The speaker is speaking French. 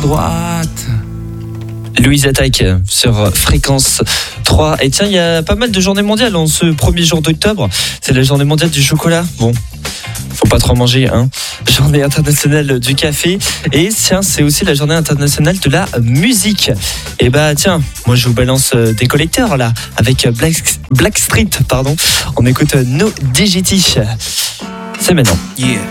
droite. Louise Attaque sur Fréquence 3. Et tiens, il y a pas mal de journées mondiales en ce premier jour d'octobre. C'est la journée mondiale du chocolat. Bon, faut pas trop manger, hein. Journée internationale du café. Et tiens, c'est aussi la journée internationale de la musique. Et bah tiens, moi je vous balance des collecteurs là, avec Blackstreet, pardon. On écoute No DGT. C'est maintenant. Yeah.